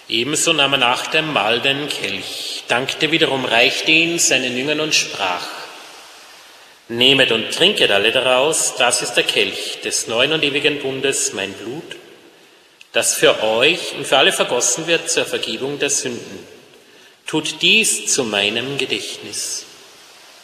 Ebenso nahm er nach dem Mahl den Kelch, dankte wiederum, reichte ihn seinen Jüngern und sprach: Nehmet und trinket alle daraus, das ist der Kelch des neuen und ewigen Bundes, mein Blut, das für euch und für alle vergossen wird zur Vergebung der Sünden. Tut dies zu meinem Gedächtnis.